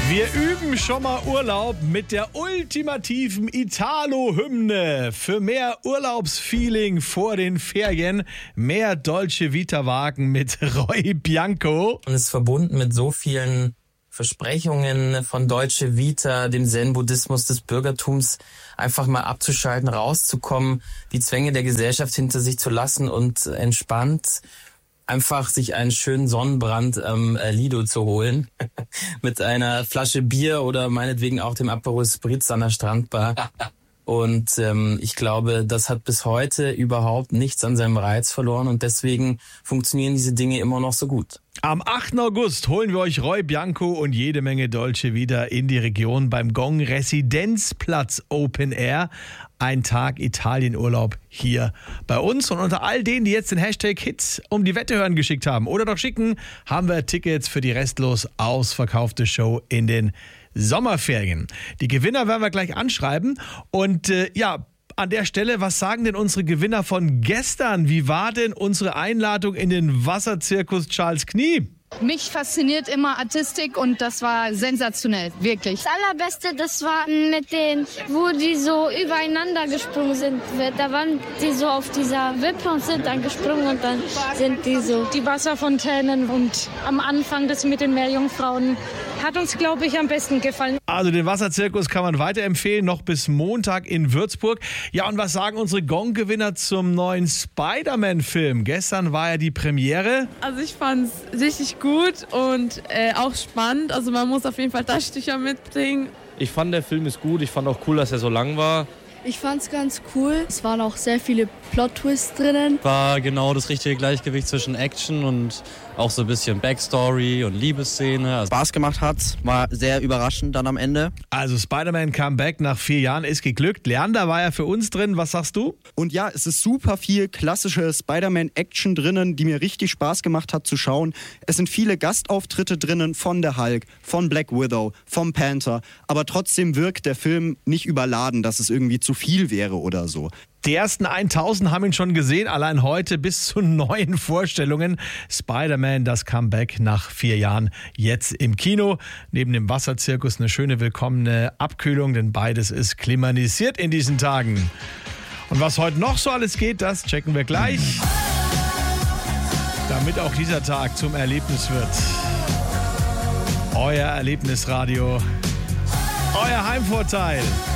Wir üben schon mal Urlaub mit der ultimativen Italo-Hymne. Für mehr Urlaubsfeeling vor den Ferien, mehr Dolce Vita wagen mit Roy Bianco. Und ist verbunden mit so vielen Versprechungen von Dolce Vita, dem Zen-Buddhismus des Bürgertums, einfach mal abzuschalten, rauszukommen, die Zwänge der Gesellschaft hinter sich zu lassen und entspannt einfach sich einen schönen Sonnenbrand am Lido zu holen. Mit einer Flasche Bier oder meinetwegen auch dem Aperol Spritz an der Strandbar. Und ich glaube, das hat bis heute überhaupt nichts an seinem Reiz verloren und deswegen funktionieren diese Dinge immer noch so gut. Am 8. August holen wir euch Roy Bianco und jede Menge Dolce Vita in die Region beim Gong Residenzplatz Open Air. Ein Tag Italienurlaub hier bei uns. Und unter all denen, die jetzt den Hashtag Hits um die Wette hören geschickt haben oder doch schicken, haben wir Tickets für die restlos ausverkaufte Show in den Sommerferien. Die Gewinner werden wir gleich anschreiben. Und an der Stelle, was sagen denn unsere Gewinner von gestern? Wie war denn unsere Einladung in den Wasserzirkus Charles Knie? Mich fasziniert immer Artistik und das war sensationell, wirklich. Das Allerbeste, das war mit denen, wo die so übereinander gesprungen sind. Da waren die so auf dieser Wippe und sind dann gesprungen und dann sind die so. Die Wasserfontänen und am Anfang das mit den Meerjungfrauen hat uns, glaube ich, am besten gefallen. Also den Wasserzirkus kann man weiterempfehlen, noch bis Montag in Würzburg. Ja, und was sagen unsere Gong-Gewinner zum neuen Spider-Man-Film? Gestern war ja die Premiere. Also ich fand es richtig gut und auch spannend. Also man muss auf jeden Fall Taschentücher mitbringen. Ich fand, der Film ist gut. Ich fand auch cool, dass er so lang war. Ich fand's ganz cool. Es waren auch sehr viele Plot-Twists drinnen. War genau das richtige Gleichgewicht zwischen Action und auch so ein bisschen Backstory und Liebesszene. Spaß gemacht hat's, war sehr überraschend dann am Ende. Also Spider-Man Comeback nach 4 Jahren ist geglückt. Leander war ja für uns drin, was sagst du? Und ja, es ist super viel klassische Spider-Man-Action drinnen, die mir richtig Spaß gemacht hat zu schauen. Es sind viele Gastauftritte drinnen von der Hulk, von Black Widow, vom Panther. Aber trotzdem wirkt der Film nicht überladen, dass es irgendwie zu viel wäre oder so. Die ersten 1000 haben ihn schon gesehen, allein heute bis zu 9 Vorstellungen. Spider-Man, das Comeback nach 4 Jahren, jetzt im Kino. Neben dem Wasserzirkus eine schöne willkommene Abkühlung, denn beides ist klimatisiert in diesen Tagen. Und was heute noch so alles geht, das checken wir gleich, damit auch dieser Tag zum Erlebnis wird. Euer Erlebnisradio, euer Heimvorteil.